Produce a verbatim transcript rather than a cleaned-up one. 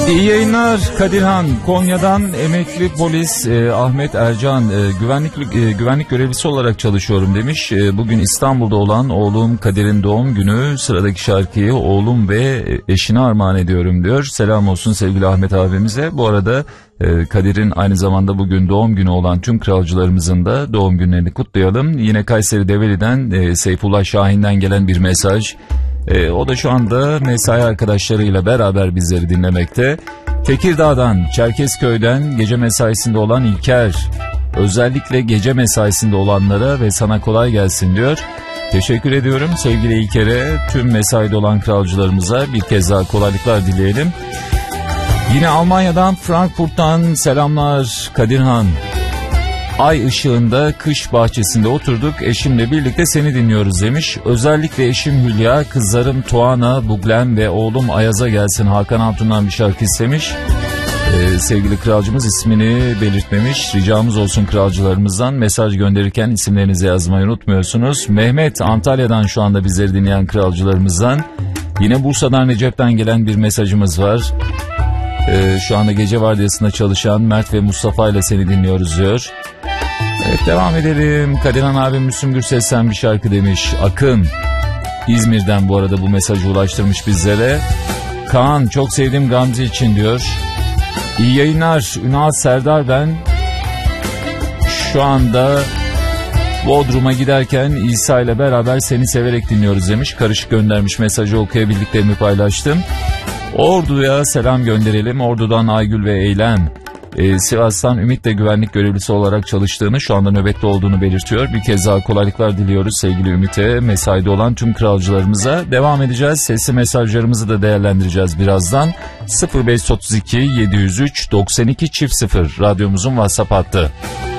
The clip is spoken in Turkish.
İyi yayınlar Kadirhan. Konya'dan emekli polis e, Ahmet Ercan e, güvenlik e, güvenlik görevlisi olarak çalışıyorum demiş. E, bugün İstanbul'da olan oğlum Kadir'in doğum günü. Sıradaki şarkıyı oğlum ve eşine armağan ediyorum diyor. Selam olsun sevgili Ahmet abimize. Bu arada e, Kadir'in aynı zamanda bugün doğum günü olan tüm kralcılarımızın da doğum günlerini kutlayalım. Yine Kayseri Develi'den e, Seyfullah Şahin'den gelen bir mesaj. E, o da şu anda mesai arkadaşlarıyla beraber bizleri dinlemekte. Tekirdağ'dan, Çerkezköy'den gece mesaisinde olan İlker. Özellikle gece mesaisinde olanlara ve sana kolay gelsin diyor. Teşekkür ediyorum sevgili İlker'e, tüm mesaide olan kralcılarımıza bir kez daha kolaylıklar dileyelim. Yine Almanya'dan, Frankfurt'tan selamlar Kadirhan. Ay ışığında kış bahçesinde oturduk, eşimle birlikte seni dinliyoruz demiş. Özellikle eşim Hülya, kızlarım Tuana, Buglem ve oğlum Ayaz'a gelsin Hakan Altun'dan bir şarkı istemiş. Ee, sevgili kralcımız ismini belirtmemiş. Ricamız olsun kralcılarımızdan, mesaj gönderirken isimlerinizi yazmayı unutmuyorsunuz. Mehmet Antalya'dan şu anda bizleri dinleyen kralcılarımızdan. Yine Bursa'dan Recep'ten gelen bir mesajımız var. Ee, şu anda gece vardiyasında çalışan Mert ve Mustafa ile seni dinliyoruz diyor. Evet, devam edelim. Kadirhan abim Müslüm Gürses'ten bir şarkı demiş. Akın İzmir'den bu arada bu mesajı ulaştırmış bizlere. Kaan, çok sevdiğim Gamze için diyor. İyi yayınlar Ünal Serdar ben. Şu anda Bodrum'a giderken İsa ile beraber seni severek dinliyoruz demiş. Karışık göndermiş mesajı, okuyabildiklerimi paylaştım. Ordu'ya selam gönderelim. Ordu'dan Aygül ve Eylem. Ee, Sivas'tan Ümit de güvenlik görevlisi olarak çalıştığını, şu anda nöbette olduğunu belirtiyor. Bir kez daha kolaylıklar diliyoruz sevgili Ümit'e, mesaide olan tüm kralcılarımıza. Devam edeceğiz. Sesli mesajlarımızı da değerlendireceğiz birazdan. sıfır beş otuz iki yedi yüz üç doksan iki çift sıfır radyomuzun WhatsApp hattı.